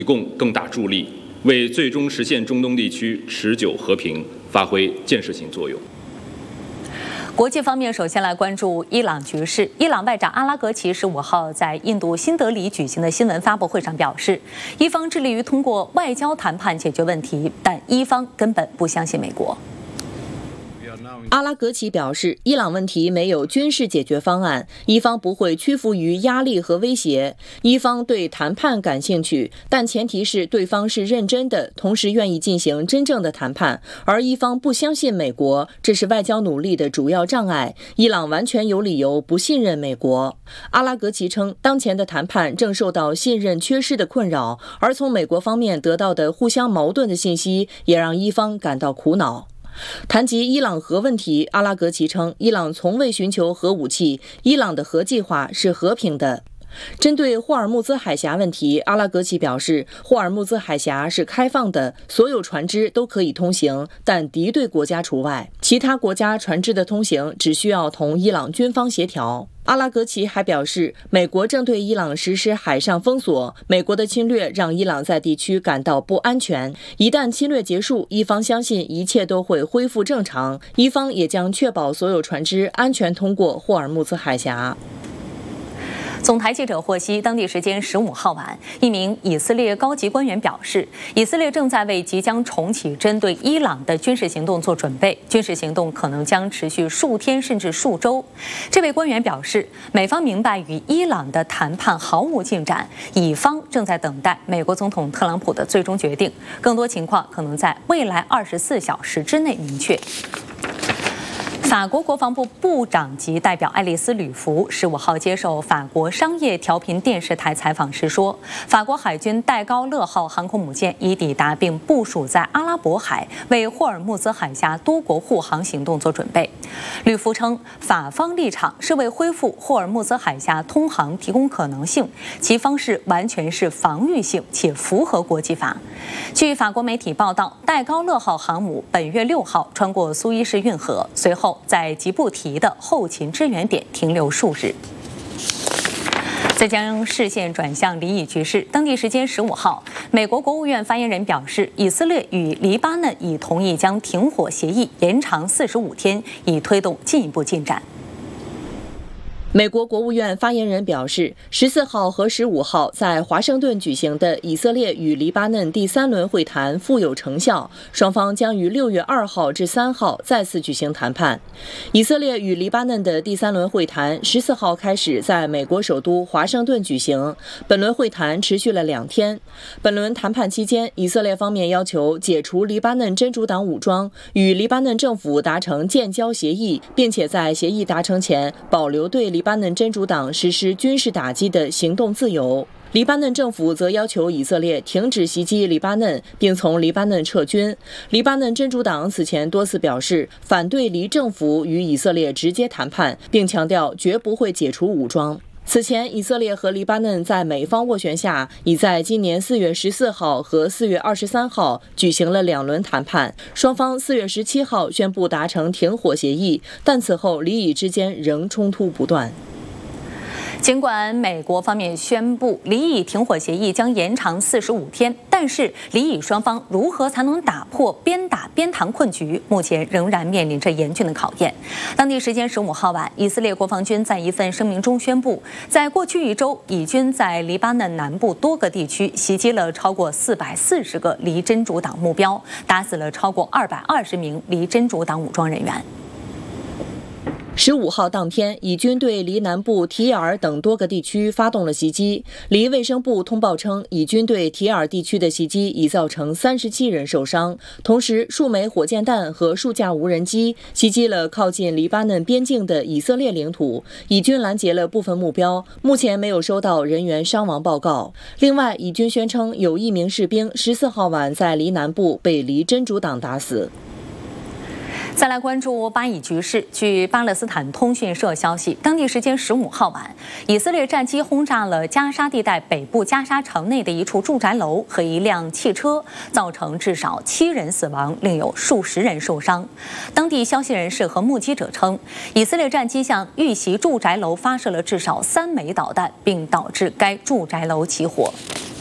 提供更大助力，为最终实现中东地区持久和平发挥建设性作用。 国际方面，首先来关注伊朗局势。伊朗外长阿拉格齐15号在印度新德里举行的新闻发布会上表示，伊方致力于通过外交谈判解决问题，但伊方根本不相信美国。 阿拉格齐表示，伊朗问题没有军事解决方案，伊方不会屈服于压力和威胁。伊方对谈判感兴趣，但前提是对方是认真的，同时愿意进行真正的谈判。而伊方不相信美国，这是外交努力的主要障碍。伊朗完全有理由不信任美国。阿拉格齐称，当前的谈判正受到信任缺失的困扰，而从美国方面得到的互相矛盾的信息，也让伊方感到苦恼。谈及伊朗核问题，阿拉格齐称，伊朗从未寻求核武器，伊朗的核计划是和平的。针对霍尔木兹海峡问题，阿拉格齐表示，霍尔木兹海峡是开放的，所有船只都可以通行，但敌对国家除外，其他国家船只的通行只需要同伊朗军方协调。阿拉格齐还表示，美国正对伊朗实施海上封锁，美国的侵略让伊朗在地区感到不安全。一旦侵略结束，伊方相信一切都会恢复正常，伊方也将确保所有船只安全通过霍尔木兹海峡。 总台记者获悉，当地时间15号晚，一名以色列高级官员表示，以色列正在为即将重启针对伊朗的军事行动做准备，军事行动可能将持续数天甚至数周。这位官员表示，美方明白与伊朗的谈判毫无进展，乙方正在等待美国总统特朗普的最终决定，更多情况可能在未来24小时之内明确。法国国防部部长级代表爱丽丝·吕弗15号接受法国商业调频电视台采访时说，法国海军戴高乐号航空母舰已抵达并部署在阿拉伯海，为霍尔木兹海峡多国护航行动做准备。吕弗称，法方立场是为恢复霍尔木兹海峡通航提供可能性，其方式完全是防御性且符合国际法。据法国媒体报道，戴高乐号航母本月6号穿过苏伊士运河，随后在吉布提的后勤支援点停留数日。再将视线转向黎以局势，当地时间15号，美国国务院发言人表示，以色列与黎巴嫩已同意将停火协议延长45天，以推动进一步进展。 美国国务院发言人表示，14号和15号在华盛顿举行的以色列与黎巴嫩第3轮会谈富有成效，双方将于6月2号至3号再次举行谈判。以色列与黎巴嫩的第3轮会谈14号开始在美国首都华盛顿举行，本轮会谈持续了2天。本轮谈判期间，以色列方面要求解除黎巴嫩真主党武装，与黎巴嫩政府达成建交协议，并且在协议达成前保留对黎巴嫩真主党实施军事打击的行动自由。黎巴嫩政府则要求以色列停止袭击黎巴嫩，并从黎巴嫩撤军。黎巴嫩真主党此前多次表示反对黎政府与以色列直接谈判，并强调绝不会解除武装。此前，以色列和黎巴嫩在美方斡旋下，已在今年4月14号和4月23号举行了2轮谈判。双方4月17号宣布达成停火协议，但此后黎以之间仍冲突不断。 尽管美国方面宣布黎以停火协议将延长45天，但是黎以双方如何才能打破边打边谈困局，目前仍然面临着严峻的考验。当地时间15号晚，以色列国防军在一份声明中宣布，在过去1周，以军在黎巴嫩南部多个地区袭击了超过440个黎真主党目标，打死了超过220名黎真主党武装人员。 15号当天，以军对黎南部提尔等多个地区发动了袭击。黎卫生部通报称，以军对提尔地区的袭击已造成37人受伤，同时数枚火箭弹和数架无人机袭击了靠近黎巴嫩边境的以色列领土。以军拦截了部分目标，目前没有收到人员伤亡报告。另外，以军宣称有1名士兵14号晚在黎南部被黎真主党打死。 再来关注巴以局势。据巴勒斯坦通讯社消息，当地时间15号晚，以色列战机轰炸了加沙地带北部加沙城内的一处住宅楼和一辆汽车，造成至少7人死亡，另有数十人受伤。当地消息人士和目击者称，以色列战机向遇袭住宅楼发射了至少3枚导弹，并导致该住宅楼起火。